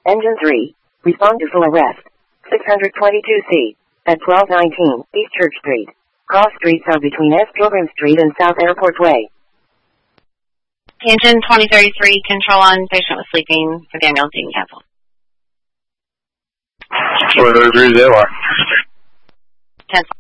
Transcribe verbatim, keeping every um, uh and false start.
Engine three, respond to full arrest. six twenty-two C, at twelve nineteen East Church Street. Cross streets are between S. Pilgrim Street and South Airport Way. Engine twenty thirty-three, control on, patient was sleeping for the ambulance being canceled. twenty thirty-three, they are. ten